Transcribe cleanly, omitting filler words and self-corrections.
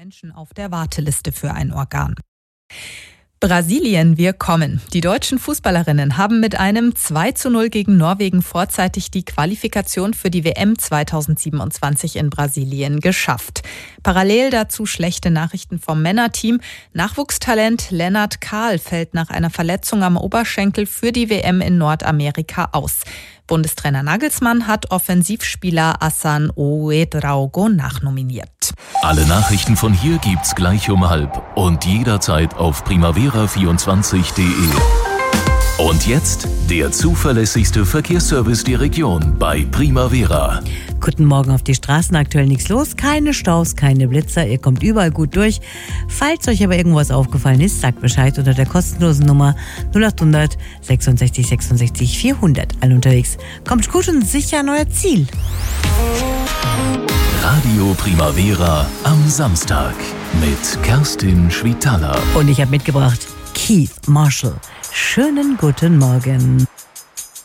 Menschen auf der Warteliste für ein Organ. Brasilien, wir kommen. Die deutschen Fußballerinnen haben mit einem 2:0 gegen Norwegen vorzeitig die Qualifikation für die WM 2027 in Brasilien geschafft. Parallel dazu schlechte Nachrichten vom Männerteam. Nachwuchstalent Lennart Kahl fällt nach einer Verletzung am Oberschenkel für die WM in Nordamerika aus. Bundestrainer Nagelsmann hat Offensivspieler Hassan Ouedraogo nachnominiert. Alle Nachrichten von hier gibt's gleich um 12:30 und jederzeit auf primavera24.de. Und jetzt der zuverlässigste Verkehrsservice der Region bei Primavera. Guten Morgen auf die Straßen, aktuell nichts los, keine Staus, keine Blitzer, ihr kommt überall gut durch. Falls euch aber irgendwas aufgefallen ist, sagt Bescheid unter der kostenlosen Nummer 0800 66 66 400. Alle unterwegs. Kommt gut und sicher an euer Ziel. Radio Primavera am Samstag mit Kerstin Schwitaler. Und ich habe mitgebracht Keith Marshall. Schönen guten Morgen.